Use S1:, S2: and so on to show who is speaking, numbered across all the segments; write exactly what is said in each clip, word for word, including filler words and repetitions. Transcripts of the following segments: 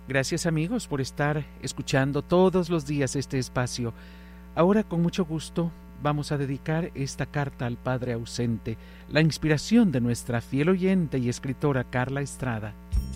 S1: Gracias amigos por estar escuchando todos los días este espacio. Ahora con mucho gusto vamos a dedicar esta carta al Padre ausente, la inspiración de nuestra fiel oyente y escritora Carla Estrada.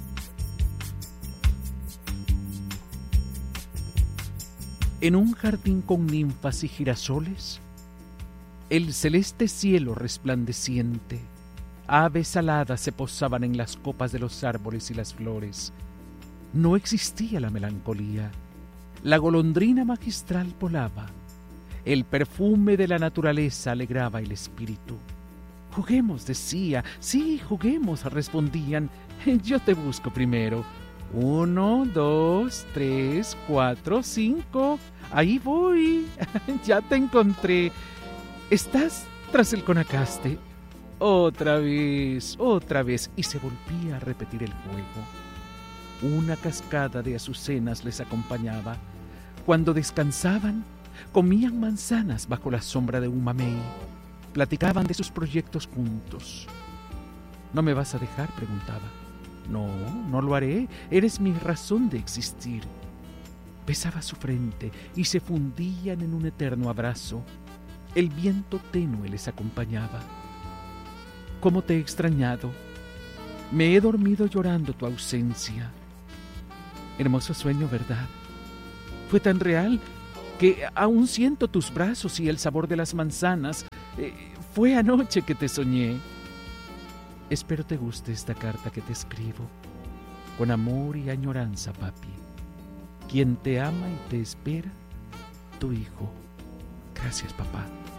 S1: En un jardín con ninfas y girasoles, el celeste cielo resplandeciente, aves aladas se posaban en las copas de los árboles y las flores. No existía la melancolía. La golondrina magistral volaba. El perfume de la naturaleza alegraba el espíritu. Juguemos, decía. Sí, juguemos, respondían. Yo te busco primero. Uno, dos, tres, cuatro, cinco. Ahí voy. Ya te encontré. ¿Estás tras el conacaste? Otra vez, otra vez. Y se volvía a repetir el juego. Una cascada de azucenas les acompañaba. Cuando descansaban, comían manzanas bajo la sombra de un mamey. Platicaban de sus proyectos juntos. ¿No me vas a dejar?, preguntaba. No, no lo haré. Eres mi razón de existir. Besaba su frente y se fundían en un eterno abrazo. El viento tenue les acompañaba. ¿Cómo te he extrañado? Me he dormido llorando tu ausencia. Hermoso sueño, ¿verdad? Fue tan real que aún siento tus brazos y el sabor de las manzanas. Eh, fue anoche que te soñé. Espero te guste esta carta que te escribo. Con amor y añoranza, papi. Quien te ama y te espera, tu hijo. Gracias, papá.